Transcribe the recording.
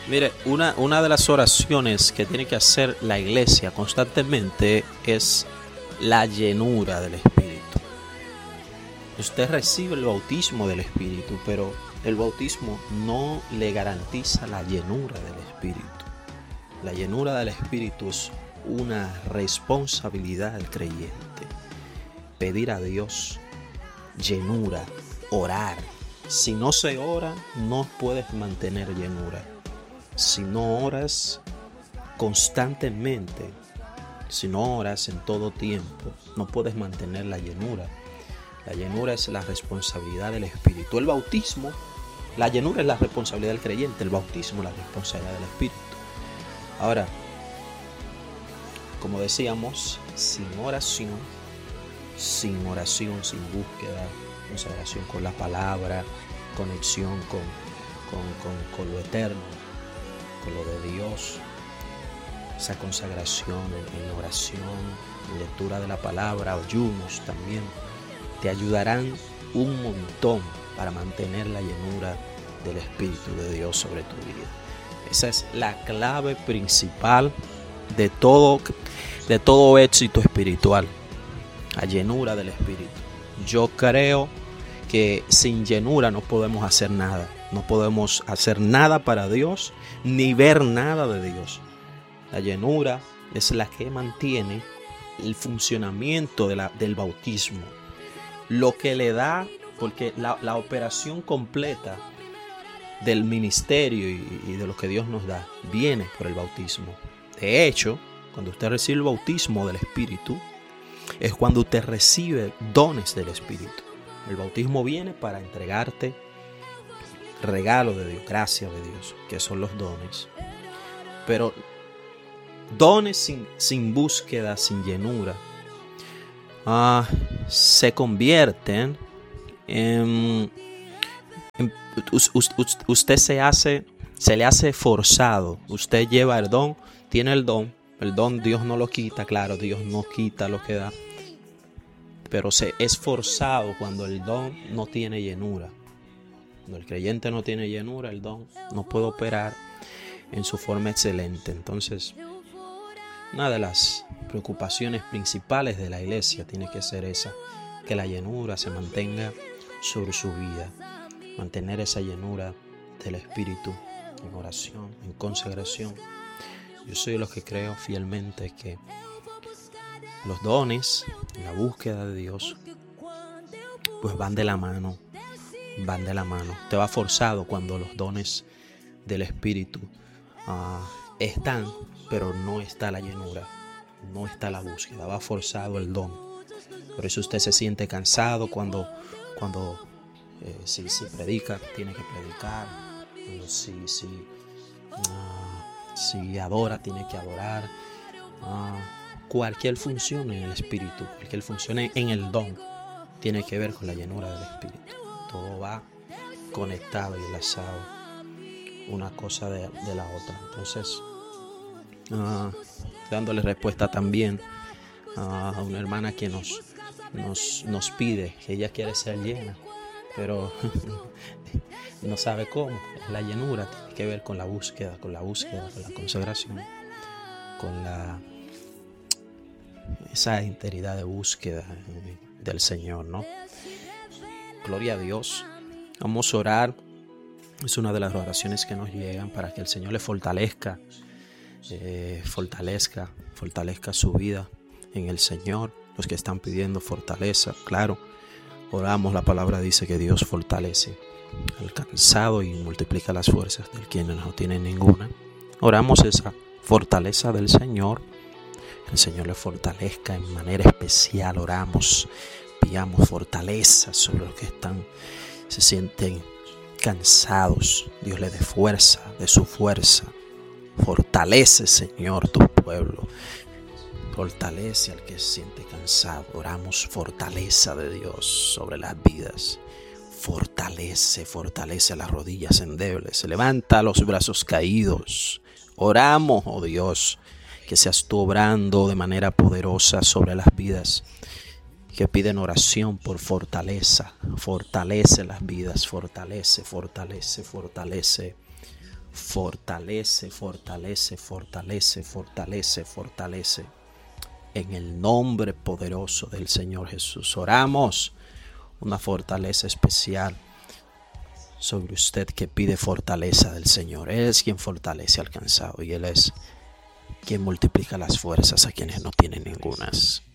Mire, una de las oraciones que tiene que hacer la iglesia constantemente es la llenura del Espíritu. Usted recibe el bautismo del Espíritu, pero el bautismo no le garantiza la llenura del Espíritu. La llenura del Espíritu es una responsabilidad del creyente. Pedir a Dios llenura, orar. Si no se ora, no puedes mantener llenura. Si no oras constantemente, si no oras en todo tiempo, no puedes mantener la llenura. La llenura es la responsabilidad del Espíritu. El bautismo, la llenura es la responsabilidad del creyente. El bautismo es la responsabilidad del Espíritu. Ahora, como decíamos, sin oración, sin búsqueda, consagración con la palabra, conexión con lo eterno, con lo de Dios, esa consagración en oración, en lectura de la palabra, ayunos también, te ayudarán un montón para mantener la llenura del Espíritu de Dios sobre tu vida. Esa es la clave principal de todo éxito espiritual, la llenura del Espíritu. Yo creo que sin llenura no podemos hacer nada. No podemos hacer nada para Dios ni ver nada de Dios. La llenura es la que mantiene el funcionamiento del bautismo. Lo que le da, porque la operación completa del ministerio y de lo que Dios nos da viene por el bautismo. De hecho, cuando usted recibe el bautismo del Espíritu, es cuando usted recibe dones del Espíritu. El bautismo viene para entregarte regalo de Dios, gracia de Dios, que son los dones. Pero dones sin búsqueda, sin llenura, se convierten en usted se le hace forzado. Usted lleva el don, tiene el don Dios no lo quita, claro, Dios no quita lo que da, pero se es forzado cuando el don no tiene llenura. Cuando el creyente no tiene llenura, el don no puede operar en su forma excelente. Entonces, una de las preocupaciones principales de la iglesia tiene que ser esa, que la llenura se mantenga sobre su vida. Mantener esa llenura del Espíritu en oración, en consagración. Yo soy de los que creo fielmente que los dones, la búsqueda de Dios, pues van de la mano. Te va forzado cuando los dones del Espíritu están, pero no está la llenura, no está la búsqueda, va forzado el don. Por eso usted se siente cansado cuando si predica, tiene que predicar. Si adora, tiene que adorar. Cualquier función en el Espíritu, cualquier función en el don, tiene que ver con la llenura del Espíritu. Todo va conectado y enlazado, una cosa de la otra. Entonces, dándole respuesta también a una hermana que nos pide, que ella quiere ser llena, pero no sabe cómo. La llenura tiene que ver con la búsqueda, con la consagración, con esa integridad de búsqueda del Señor, ¿no? Gloria a Dios. Vamos a orar. Es una de las oraciones que nos llegan para que el Señor le fortalezca su vida en el Señor. Los que están pidiendo fortaleza, claro, oramos. La palabra dice que Dios fortalece al cansado y multiplica las fuerzas del quien no tiene ninguna. Oramos esa fortaleza del Señor. El Señor le fortalezca en manera especial. Oramos, pidamos fortaleza sobre los que se sienten cansados. Dios le dé fuerza, de su fuerza. Fortalece, Señor, tu pueblo. Fortalece al que se siente cansado. Oramos fortaleza de Dios sobre las vidas. Fortalece las rodillas endebles. Levanta los brazos caídos. Oramos, oh Dios, que seas tú obrando de manera poderosa sobre las vidas que piden oración por fortaleza. Fortalece las vidas, fortalece. Fortalece, fortalece, fortalece, fortalece, fortalece. En el nombre poderoso del Señor Jesús. Oramos una fortaleza especial sobre usted que pide fortaleza del Señor. Él es quien fortalece al cansado y Él es quien multiplica las fuerzas a quienes no tienen ningunas.